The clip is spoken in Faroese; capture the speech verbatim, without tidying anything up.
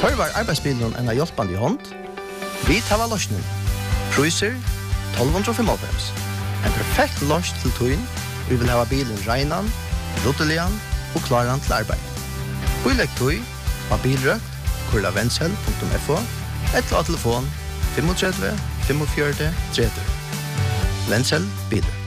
Tørvar arbeidsbilen en av hjelpende i hånd. Vi tar av løsningen. Priser tolv fem. En perfekt løs til tøyen. Vi vil ha bilen regnan, ruttelian og klaran til arbeid. Bilegg tøy av bilrøkt, kurla vensel punktum f o, eller av telefon tre fem fem fire tre tre. Vensel biler.